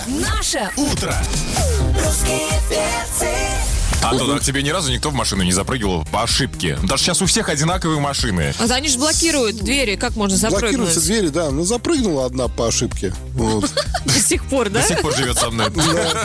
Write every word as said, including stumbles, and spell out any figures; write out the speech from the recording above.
Наше утро. Русские перцы. Антон, а к тебе ни разу никто в машину не запрыгивал по ошибке? Даже сейчас у всех одинаковые машины. А они же блокируют двери, как можно запрыгнуть? Блокируются двери, да. Ну, запрыгнула одна по ошибке. Вот. До сих пор, да? До сих пор живет со мной.